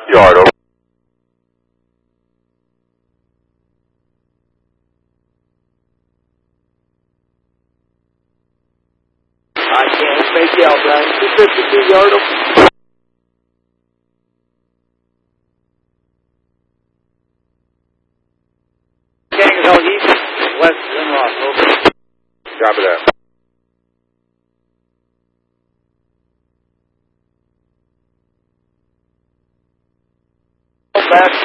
Yard over. I can't make you out, Brian. 252 yard over. Gang Hill East, west Lynn Ross, over. Copy that. Back